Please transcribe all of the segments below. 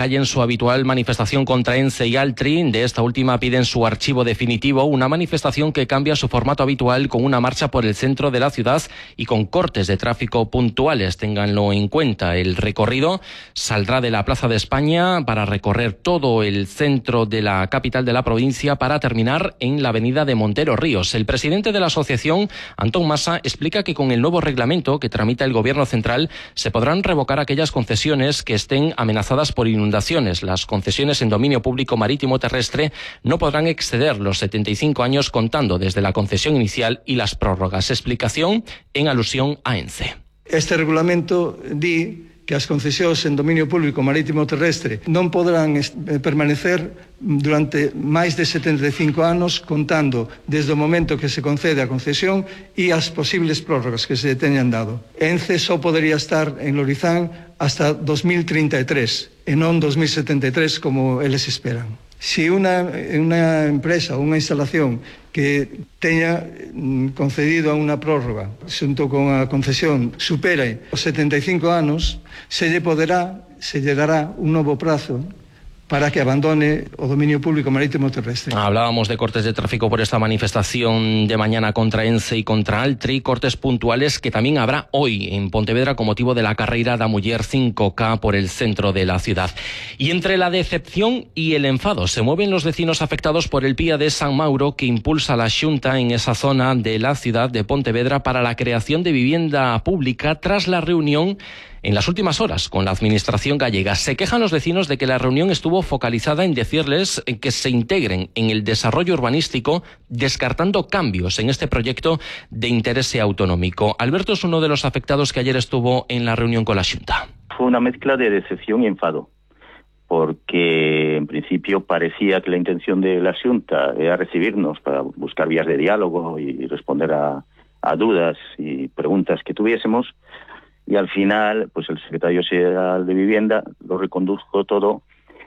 acallen su habitual manifestación contra ENCE y Altri. De esta última piden su archivo definitivo, una manifestación que cambia su formato habitual con una marcha por el centro de la ciudad y con cortes de tráfico puntuales. Ténganlo en cuenta. El recorrido saldrá de la Plaza de España para recorrer todo el centro de la capital de la provincia para terminar en la avenida de Montero Ríos. El presidente de la asociación, Antón Masa, explica que con el nuevo reglamento que tramita el Gobierno central se podrán revocar aquellas concesiones que estén amenazadas por inundaciones. Las concesiones en dominio público marítimo terrestre no podrán exceder los 75 años contando desde la concesión inicial y las prórrogas. Explicación en alusión a ENCE. Este regulamento di que as concesións en dominio público marítimo terrestre non poderán permanecer durante máis de 75 anos contando desde o momento que se concede a concesión e as posibles prórrogas que se teñan dado. ENCE só podería estar en Lorizán hasta 2033 e non 2073 como eles esperan. Si una empresa ou unha instalación que teña concedido a unha prórroga xunto con a concesión supere os 75 anos, se lle dará un novo prazo para que abandone o dominio público marítimo terrestre. Hablábamos de cortes de tráfico por esta manifestación de mañana contra ENCE y contra Altri, cortes puntuales que también habrá hoy en Pontevedra con motivo de la carreira da Muller 5K por el centro de la ciudad. Y entre la decepción y el enfado se mueven los vecinos afectados por el PIA de San Mauro que impulsa la Xunta en esa zona de la ciudad de Pontevedra para la creación de vivienda pública tras la reunión en las últimas horas con la Administración gallega. Se quejan los vecinos de que la reunión estuvo focalizada en decirles que se integren en el desarrollo urbanístico, descartando cambios en este proyecto de interés autonómico. Alberto es uno de los afectados que ayer estuvo en la reunión con la Xunta. Fue una mezcla de decepción y enfado, porque en principio parecía que la intención de la Xunta era recibirnos para buscar vías de diálogo y responder a dudas y preguntas que tuviésemos. Y al final, pues el secretario general de Vivienda lo recondujo todo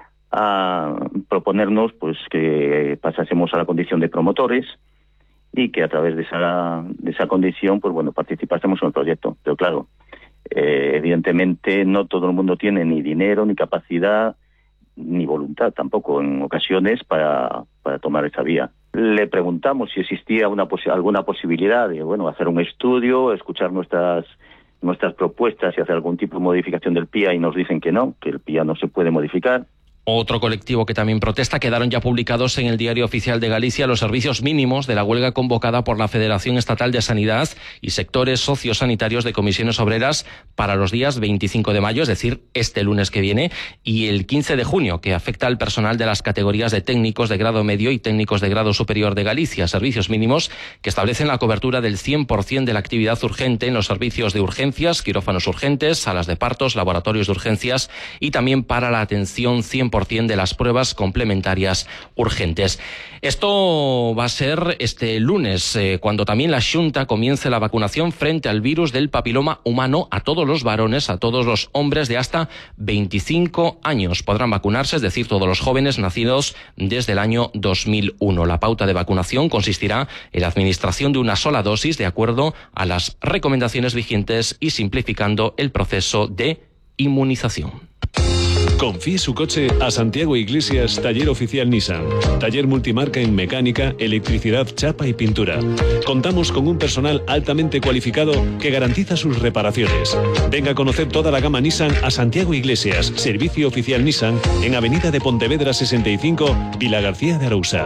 a proponernos pues que pasásemos a la condición de promotores y que a través de esa condición, pues bueno, participásemos en el proyecto. Pero claro, evidentemente no todo el mundo tiene ni dinero, ni capacidad, ni voluntad tampoco en ocasiones para tomar esa vía. Le preguntamos si existía alguna posibilidad de, bueno, hacer un estudio, escuchar nuestras propuestas y hacer algún tipo de modificación del PIA y nos dicen que no, que el PIA no se puede modificar. Otro colectivo que también protesta, quedaron ya publicados en el Diario Oficial de Galicia los servicios mínimos de la huelga convocada por la Federación Estatal de Sanidad y sectores sociosanitarios de comisiones obreras para los días 25 de mayo, es decir, este lunes que viene, y el 15 de junio, que afecta al personal de las categorías de técnicos de grado medio y técnicos de grado superior de Galicia, servicios mínimos que establecen la cobertura del 100% de la actividad urgente en los servicios de urgencias, quirófanos urgentes, salas de partos, laboratorios de urgencias y también para la atención 100% de las pruebas complementarias urgentes. Esto va a ser este lunes, cuando también la Xunta comience la vacunación frente al virus del papiloma humano a todos los varones, a todos los hombres de hasta 25 años. Podrán vacunarse, es decir, todos los jóvenes nacidos desde el año 2001. La pauta de vacunación consistirá en la administración de una sola dosis de acuerdo a las recomendaciones vigentes y simplificando el proceso de inmunización. Confíe su coche a Santiago Iglesias, taller oficial Nissan. Taller multimarca en mecánica, electricidad, chapa y pintura. Contamos con un personal altamente cualificado que garantiza sus reparaciones. Venga a conocer toda la gama Nissan a Santiago Iglesias, servicio oficial Nissan, en Avenida de Pontevedra 65, Vila García de Arousa.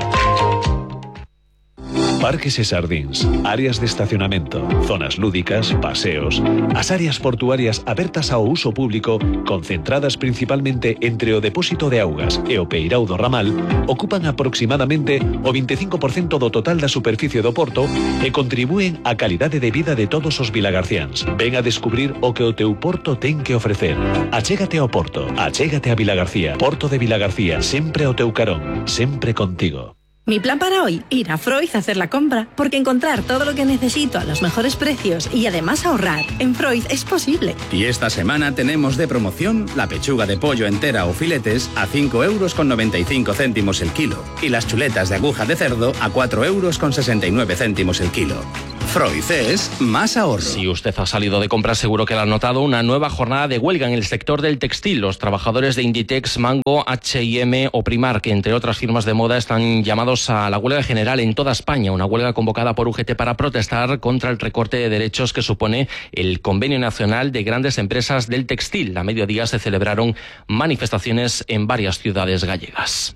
Parques e Sardins, áreas de estacionamento, zonas lúdicas, paseos. As áreas portuarias abertas ao uso público, concentradas principalmente entre o depósito de augas e o peirao do ramal, ocupan aproximadamente o 25% do total da superficie do porto e contribúen á calidade de vida de todos os vilagarciáns. Ven a descubrir o que o teu porto ten que ofrecer. Achégate ao porto, achégate a Vilagarcía. Porto de Vilagarcía, sempre ao teu carón, sempre contigo. Mi plan para hoy, ir a Freud a hacer la compra, porque encontrar todo lo que necesito a los mejores precios y además ahorrar en Freud es posible. Y esta semana tenemos de promoción la pechuga de pollo entera o filetes a 5,95 € el kilo y las chuletas de aguja de cerdo a 4,69 € el kilo. Freud es más ahorro. Si usted ha salido de compras, seguro que lo ha notado, una nueva jornada de huelga en el sector del textil. Los trabajadores de Inditex, Mango, H&M o Primark, entre otras firmas de moda, están llamados a la huelga general en toda España. Una huelga convocada por UGT para protestar contra el recorte de derechos que supone el Convenio Nacional de Grandes Empresas del Textil. A mediodía se celebraron manifestaciones en varias ciudades gallegas.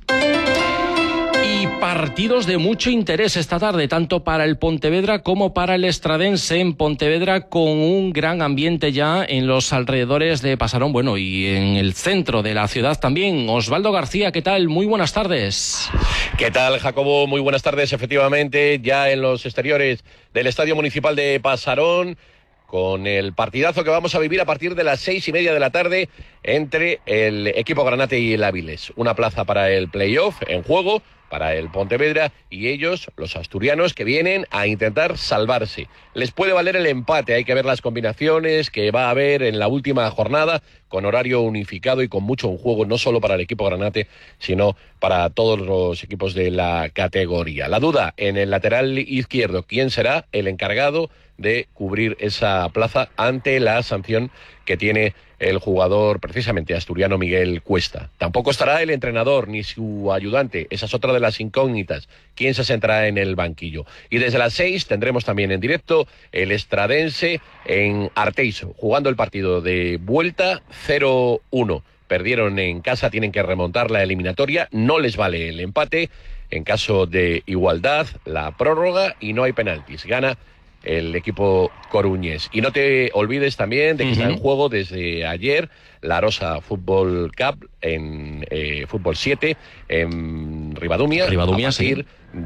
Y partidos de mucho interés esta tarde, tanto para el Pontevedra como para el Estradense. En Pontevedra, con un gran ambiente ya en los alrededores de Pasarón, bueno, y en el centro de la ciudad también. Osvaldo García, ¿qué tal? Muy buenas tardes. ¿Qué tal, Jacobo? Muy buenas tardes. Efectivamente, ya en los exteriores del Estadio Municipal de Pasarón, con el partidazo que vamos a vivir a partir de las 6:30 de la tarde entre el equipo Granate y el Áviles. Una plaza para el playoff en juego para el Pontevedra y ellos, los asturianos, que vienen a intentar salvarse. Les puede valer el empate, hay que ver las combinaciones que va a haber en la última jornada, con horario unificado y con mucho en juego, no solo para el equipo Granate, sino para todos los equipos de la categoría. La duda en el lateral izquierdo, ¿quién será el encargado de cubrir esa plaza ante la sanción que tiene el jugador precisamente asturiano Miguel Cuesta? Tampoco estará el entrenador ni su ayudante. Esa es otra de las incógnitas. ¿Quién se sentará en el banquillo? Y desde las 6 tendremos también en directo el Estradense en Arteixo, jugando el partido de vuelta 0-1. Perdieron en casa, tienen que remontar la eliminatoria. No les vale el empate. En caso de igualdad, la prórroga y no hay penaltis. Gana el equipo coruñés. Y no te olvides también de que está en juego desde ayer la Arosa Fútbol Cup en Fútbol 7 en Ribadumia. A partir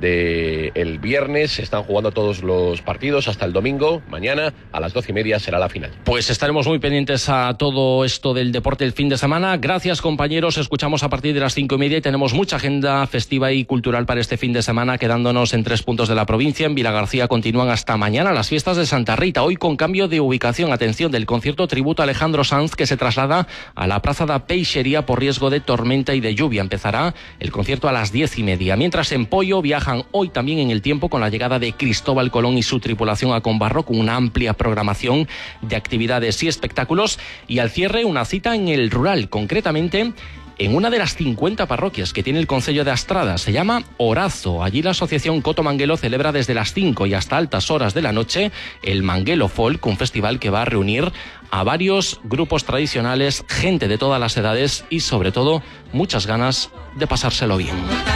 del viernes se están jugando todos los partidos hasta el domingo. Mañana a las 12:30 será la final. Pues estaremos muy pendientes a todo esto del deporte el fin de semana. Gracias, compañeros. Escuchamos a partir de las 5:30 y tenemos mucha agenda festiva y cultural para este fin de semana, quedándonos en 3 puntos de la provincia. En Vilagarcía continúan hasta mañana las fiestas de Santa Rita, hoy con cambio de ubicación. Atención, del concierto tributo a Alejandro Sanz, que se traslada a la Plaza da Peixería por riesgo de tormenta y de lluvia. Empezará el concierto a las 10:30. Mientras en Poio viajan hoy también en el tiempo con la llegada de Cristóbal Colón y su tripulación a Combarro, con una amplia programación de actividades y espectáculos. Y al cierre, una cita en el rural, concretamente en una de las 50 parroquias que tiene el concello de Astrada. Se llama Orazo. Allí la asociación Coto Manguelo celebra desde las 5 y hasta altas horas de la noche el Manguelo Folk, un festival que va a reunir a varios grupos tradicionales, gente de todas las edades y sobre todo muchas ganas de pasárselo bien.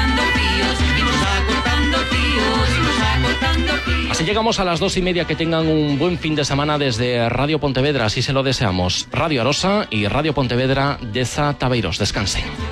Así llegamos a las 2:30. Que tengan un buen fin de semana desde Radio Pontevedra, así se lo deseamos. Radio Arosa y Radio Pontevedra de Tabeiros. Descansen.